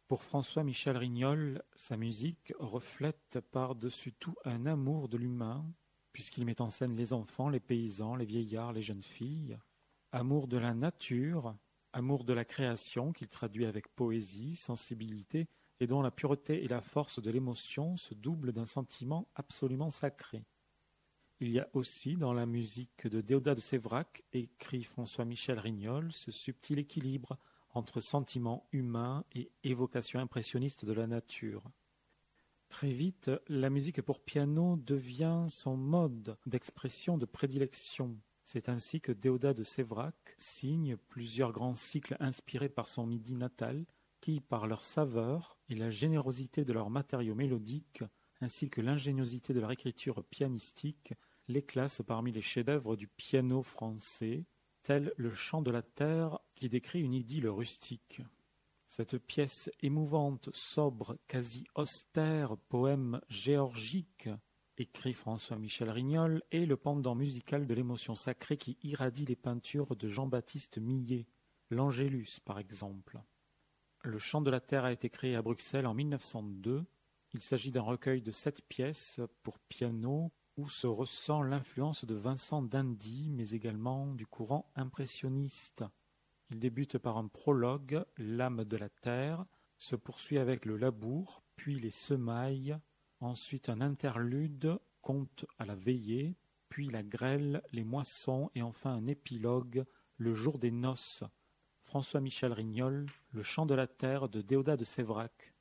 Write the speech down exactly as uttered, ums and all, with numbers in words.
Pour François-Michel Rignol, sa musique reflète par-dessus tout un amour de l'humain, puisqu'il met en scène les enfants, les paysans, les vieillards, les jeunes filles. Amour de la nature, amour de la création qu'il traduit avec poésie, sensibilité, et dont la pureté et la force de l'émotion se doublent d'un sentiment absolument sacré. Il y a aussi dans la musique de Déodat de Séverac, écrit François-Michel Rignol, ce subtil équilibre entre sentiment humain et évocation impressionniste de la nature. Très vite, la musique pour piano devient son mode d'expression de prédilection. C'est ainsi que Déodat de Séverac signe plusieurs grands cycles inspirés par son Midi natal, qui, par leur saveur et la générosité de leurs matériaux mélodiques, ainsi que l'ingéniosité de leur écriture pianistique, les classent parmi les chefs-d'œuvre du piano français, tel le Chant de la terre qui décrit une idylle rustique. Cette pièce émouvante, sobre, quasi austère, poème géorgique, écrit François-Michel Rignol, est le pendant musical de l'émotion sacrée qui irradie les peintures de Jean-Baptiste Millet, l'Angélus par exemple. Le Chant de la terre a été créé à Bruxelles en mille neuf cent deux. Il s'agit d'un recueil de sept pièces pour piano où se ressent l'influence de Vincent d'Indy, mais également du courant impressionniste. Il débute par un prologue, l'âme de la terre, se poursuit avec le labour, puis les semailles, ensuite un interlude, conte à la veillée, puis la grêle, les moissons et enfin un épilogue, le jour des noces. François-Michel Rignol, Le Chant de la terre de Déodat de Séverac.